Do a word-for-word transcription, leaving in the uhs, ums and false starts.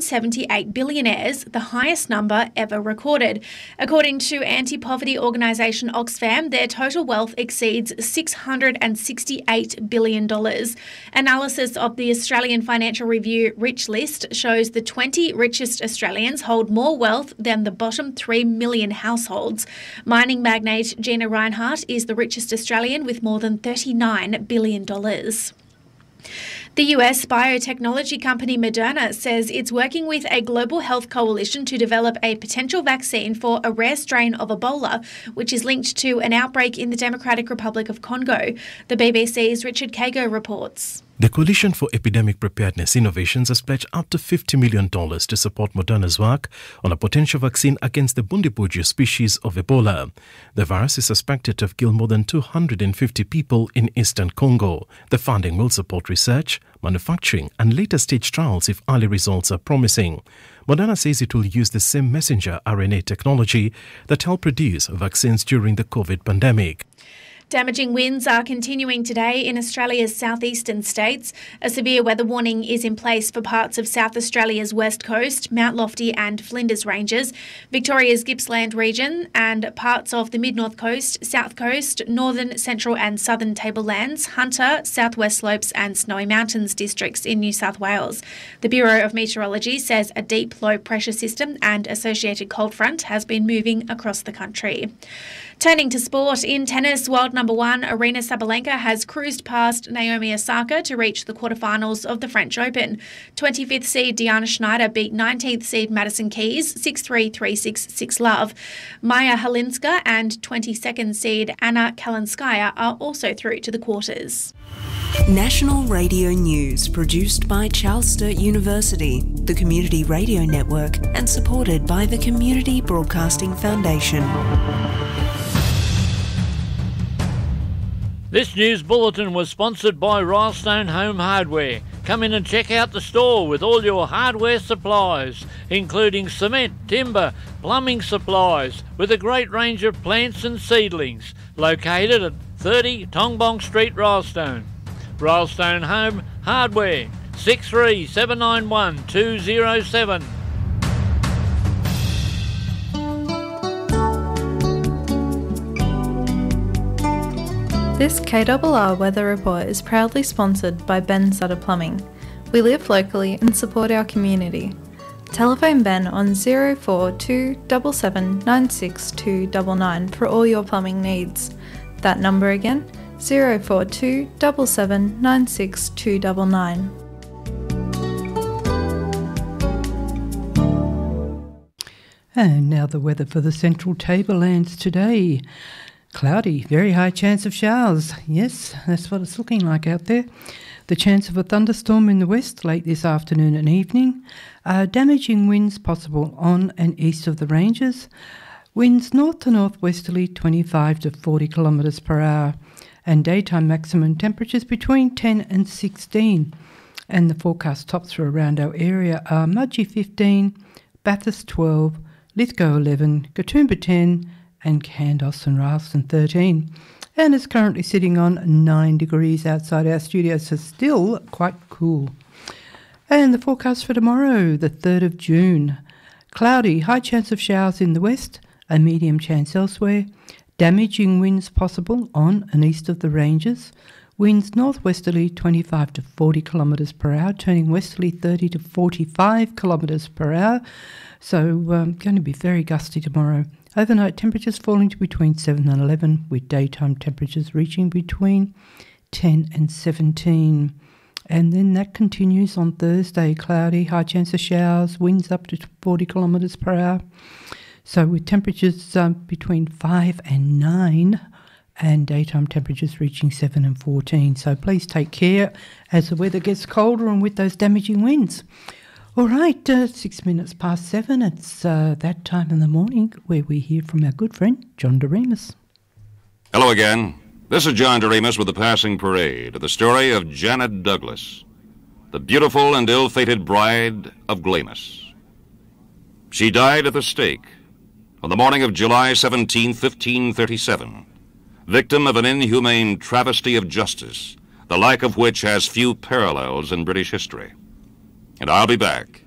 seventy-eight billionaires, the highest number ever recorded. According to anti-poverty organisation Oxfam, their total wealth exceeds six hundred sixty-eight billion dollars. Analysis of the Australian Financial Review Rich List shows the twenty richest Australians hold more wealth than the bottom three million households. Mining magnate Gina Rinehart is the richest Australian with more than thirty-nine billion dollars. The U S biotechnology company Moderna says it's working with a global health coalition to develop a potential vaccine for a rare strain of Ebola, which is linked to an outbreak in the Democratic Republic of Congo. The B B C's Richard Kago reports. The Coalition for Epidemic Preparedness Innovations has pledged up to fifty million dollars to support Moderna's work on a potential vaccine against the Bundibugyo species of Ebola. The virus is suspected to have killed more than two hundred fifty people in eastern Congo. The funding will support research, manufacturing and later stage trials if early results are promising. Moderna says it will use the same messenger R N A technology that helped produce vaccines during the COVID pandemic. Damaging winds are continuing today in Australia's southeastern states. A severe weather warning is in place for parts of South Australia's west coast, Mount Lofty and Flinders Ranges, Victoria's Gippsland region and parts of the mid-north coast, south coast, northern, central and southern tablelands, Hunter, southwest slopes and Snowy Mountains districts in New South Wales. The Bureau of Meteorology says a deep low pressure system and associated cold front has been moving across the country. Turning to sport, in tennis, world number one Aryna Sabalenka has cruised past Naomi Osaka to reach the quarterfinals of the French Open. twenty-fifth seed Diana Schneider beat nineteenth seed Madison Keys six three, three six, six love. Maya Halinska and twenty-second seed Anna Kalinskaya are also through to the quarters. National Radio News, produced by Charles Sturt University, the Community Radio Network, and supported by the Community Broadcasting Foundation. This news bulletin was sponsored by Rylestone Home Hardware. Come in and check out the store with all your hardware supplies, including cement, timber, plumbing supplies, with a great range of plants and seedlings. Located at thirty Tongbong Street, Rylestone. Rylestone Home Hardware, six three seven nine one two zero seven. This K R R Weather Report is proudly sponsored by Ben Sutter Plumbing. We live locally and support our community. Telephone Ben on zero four two seven seven nine six two nine nine for all your plumbing needs. That number again, zero four two seven seven nine six two nine nine. And now the weather for the Central Tablelands today. Cloudy, very high chance of showers. Yes, that's what it's looking like out there. The chance of a thunderstorm in the west late this afternoon and evening. Uh, damaging winds possible on and east of the ranges. Winds north to northwesterly twenty-five to forty kilometres per hour. And daytime maximum temperatures between ten and sixteen. And the forecast tops for around our area are Mudgee fifteen, Bathurst twelve, Lithgow eleven, Katoomba ten, and Kandos and Rylestone thirteen. And it's currently sitting on nine degrees outside our studio, so still quite cool. And the forecast for tomorrow, the third of June. Cloudy, high chance of showers in the west, a medium chance elsewhere. Damaging winds possible on and east of the ranges. Winds northwesterly twenty-five to forty kilometres per hour, turning westerly thirty to forty-five kilometres per hour. So um, going to be very gusty tomorrow. Overnight temperatures falling to between seven and eleven, with daytime temperatures reaching between ten and seventeen. And then that continues on Thursday, cloudy, high chance of showers, winds up to forty kilometres per hour. So with temperatures um, between five and nine, and daytime temperatures reaching seven and fourteen. So please take care as the weather gets colder and with those damaging winds. All right, uh, six minutes past seven. It's uh, that time in the morning where we hear from our good friend, John Doremus. Hello again. This is John Doremus with the Passing Parade, the story of Janet Douglas, the beautiful and ill-fated bride of Glamis. She died at the stake on the morning of July seventeenth, fifteen thirty-seven, victim of an inhumane travesty of justice, the like of which has few parallels in British history. And I'll be back